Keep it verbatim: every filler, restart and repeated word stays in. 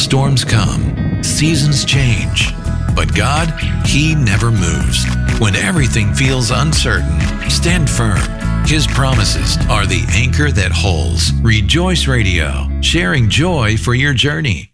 Storms come, seasons change, but God, He never moves. When everything feels uncertain, stand firm. His promises are the anchor that holds. Rejoice Radio, sharing joy for your journey.